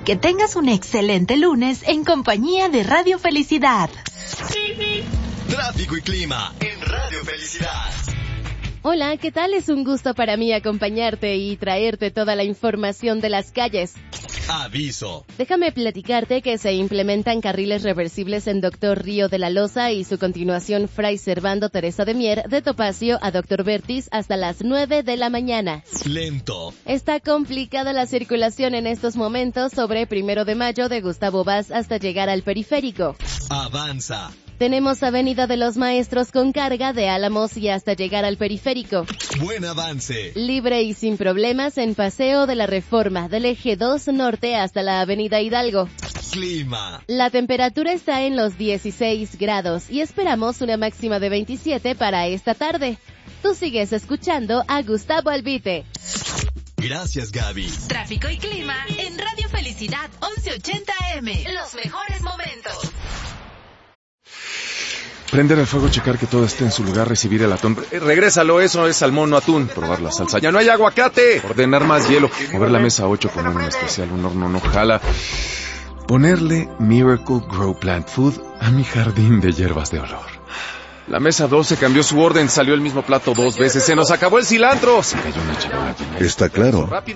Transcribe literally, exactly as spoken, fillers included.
Que tengas un excelente lunes en compañía de Radio Felicidad. Tráfico y clima en Radio Felicidad. Hola, ¿qué tal? Es un gusto para mí acompañarte y traerte toda la información de las calles. Aviso. Déjame platicarte que se implementan carriles reversibles en Doctor Río de la Loza y su continuación Fray Servando Teresa de Mier de Topacio a Doctor Vertis hasta las nueve de la mañana. Lento. Está complicada la circulación en estos momentos sobre Primero de Mayo de Gustavo Vaz hasta llegar al periférico. Avanza. Tenemos Avenida de los Maestros con carga de Álamos y hasta llegar al periférico. Buen avance. Libre y sin problemas en Paseo de la Reforma del Eje dos Norte hasta la Avenida Hidalgo. Clima. La temperatura está en los dieciséis grados y esperamos una máxima de veintisiete para esta tarde. Tú sigues escuchando a Gustavo Albite. Gracias, Gaby. Tráfico y clima en Radio Felicidad once ochenta A M. Los mejores momentos. Prender el fuego, checar que todo esté en su lugar, recibir el atún. Eh, regrésalo, eso es salmón, no atún. Probar la salsa. ¡Ya no hay aguacate! Ordenar más hielo. Mover la mesa ocho, poner un especial, un horno no jala. Ponerle Miracle Grow Plant Food a mi jardín de hierbas de olor. La mesa doce cambió su orden, salió el mismo plato dos veces. ¡Se nos acabó el cilantro! Se cayó una charola llena. Está claro.